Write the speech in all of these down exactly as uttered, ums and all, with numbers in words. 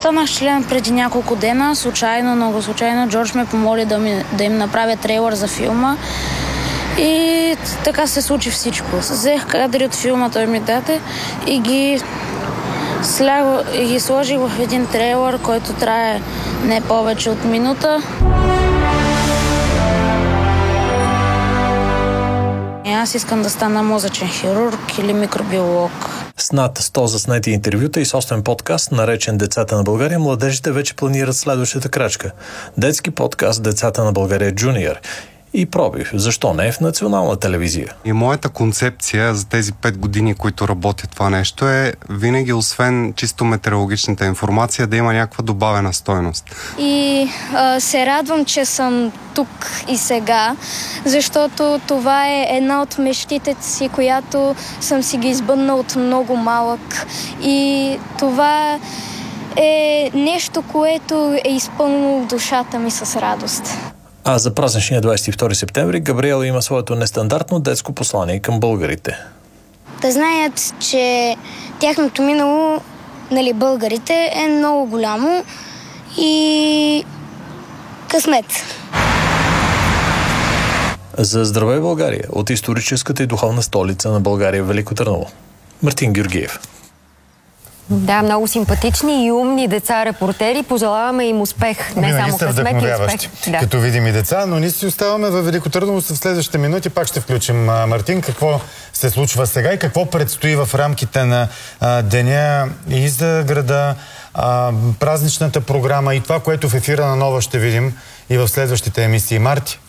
станах член преди няколко дена, случайно, много случайно. Джордж ме помоли да, ми, да им направя трейлър за филма. И така се случи всичко. Взех кадри от филма, той ми даде и ги, сляг, и ги сложих в един трейлър, който трае не повече от минута. И аз искам да стана мозъчен хирург или микробиолог. С над сто заснети интервюта и собствен подкаст, наречен "Децата на България", младежите вече планират следващата крачка. Детски подкаст "Децата на България Джуниор". И пробив, защо не в национална телевизия? И моята концепция за тези пет години, които работя това нещо, е винаги, освен чисто метеорологичната информация, да има някаква добавена стойност. И а, се радвам, че съм тук и сега, защото това е една от мечтите си, която съм си ги избъднал от много малък. И това е нещо, което е изпълнило душата ми с радост. А за празничния двадесет и втори септември Габриела има своето нестандартно детско послание към българите. Да знаят, че тяхното минало, нали, българите, е много голямо и късмет. За Здравей България от историческата и духовна столица на България, Велико Търново. Мартин Георгиев. Да, много симпатични и умни деца репортери. Пожелаваме им успех. Не само късмет и успех. Да. Като видим и деца, но ние си оставаме във Велико Търново. В следващите минути пак ще включим Мартин. Какво се случва сега и какво предстои в рамките на а, деня и за града, а, празничната програма и това, което в ефира на Нова ще видим и в следващите емисии. Марти?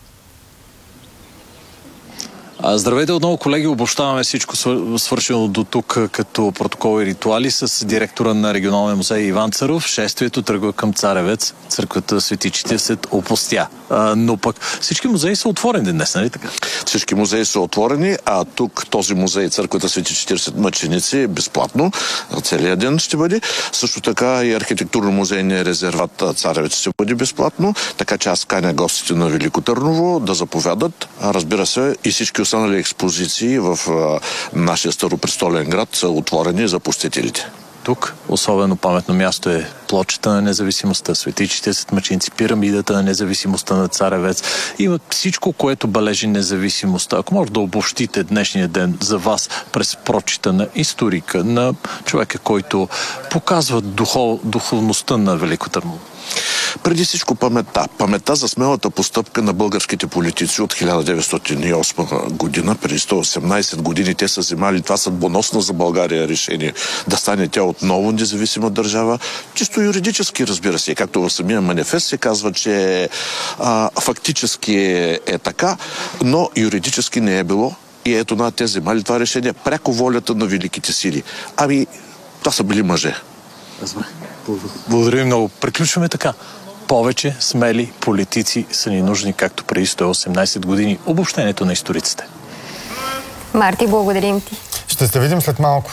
Здравейте отново, колеги. Обобщаваме всичко свършено до тук като протокол и ритуали с директора на регионалния музей Иван Царов. Шествието тръгва към Царевец. Църквата Свети четиридесет опустя. А, но пък всички музеи са отворени днес, нали така? Всички музеи са отворени, а тук този музей, църквата Свети четиридесет мъченици, безплатно. Целият ден ще бъде. Също така и архитектурно-музейния резерват Царевец ще бъде безплатно. Така че аз каня гостите на Велико Търново да заповядат. А, разбира се, и всички останали експозиции в а, нашия старопрестолен град са отворени за посетителите. Тук особено паметно място е плочата на независимостта, Свети четиридесет мъченици, пирамидата на независимостта на Царевец. Има всичко, което бележи независимостта. Ако може да обобщите днешния ден за вас през прочита на историка, на човека, който показва духов, духовността на Велико Търново. Преди всичко паметта. Паметта за смелата постъпка на българските политици от хиляда деветстотин и осма година, преди сто и осемнадесет години те са вземали това съдбоносно за България решение да стане тя отново независима държава. Чисто юридически, разбира се, както в самия манифест се казва, че а, фактически е, е така, но юридически не е било. И ето на те вземали това решение пряко волята на великите сили. Ами, това са били мъже. Благодарим много. Приключваме така. Повече смели политици са ни нужни, както преди сто и осемнадесет години. Обобщението на историците. Марти, благодарим ти. Ще се видим след малко.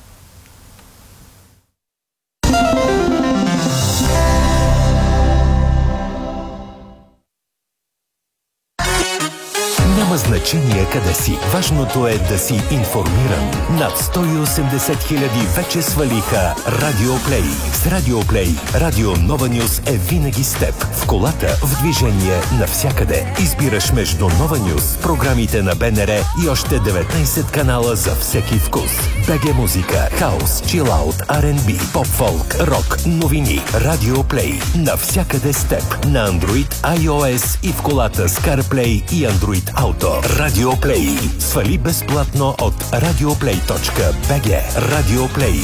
Няма значение къде си. Важното е да си информиран. Над сто и осемдесет хиляди вече свалиха Радио Плей. С Радио Плей Радио Нова Нюз е винаги с теб. В колата, в движение, навсякъде. Избираш между Нова Нюз, програмите на БНР и още деветнадесет канала за всеки вкус. БГ музика, хаус, чилаут, Ар енд Би, поп-фолк, рок, новини. Радио Плей. Навсякъде с теб. На Android, iOS и в колата с CarPlay и Android Auto. Радио Плей. Свали безплатно от радиоплей точка би джи. Радио Плей.